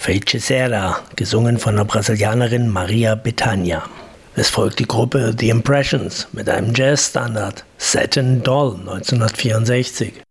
Feiticeira, gesungen von der Brasilianerin Maria Bethânia. Es folgt die Gruppe The Impressions mit einem Jazzstandard, Satin Doll 1964.